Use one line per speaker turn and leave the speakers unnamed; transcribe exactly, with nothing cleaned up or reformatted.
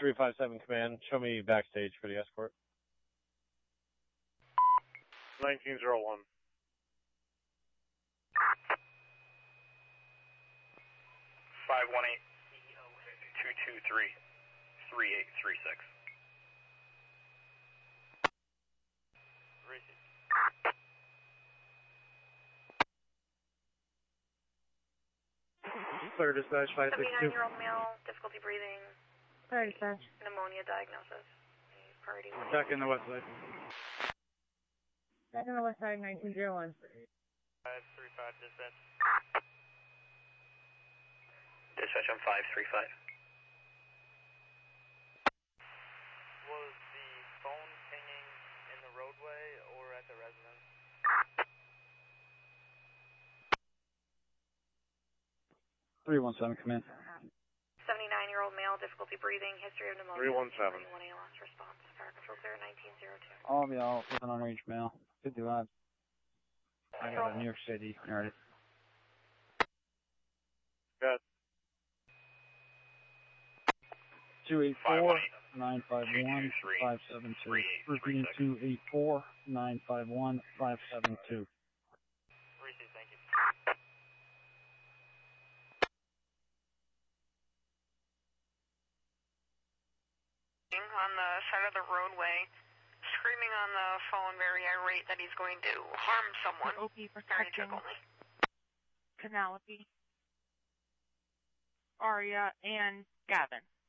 three five seven command, show me backstage for the escort.
nineteen oh one.
five one eight, two two three, three eight three six.
Clear dispatch five six two.
seventy-nine-year-old male, difficulty breathing.
Clear dispatch.
Pneumonia diagnosis. Party.
Back in the west side.
Back on the west side, nineteen oh one.
five three five dispatch. Dispatch on five three five.
Was the phone pinging in the roadway or at the residence?
three one seven, command.
seventy-nine-year-old male, difficulty breathing, history of pneumonia.
three one seven.
one A lost response. Fire control clear, nineteen oh two.
All of y'all with an unreached mail. fifty lives. I got a New York City. Alright. Got two eight four, nine five one, five seven two. Repeating two eight four, nine five one, five seven two.
Receive, thank you.
On the side of the roadway, screaming on the phone, very irate that he's going to harm someone.
O P protecting Penelope, Aria, and Gavin.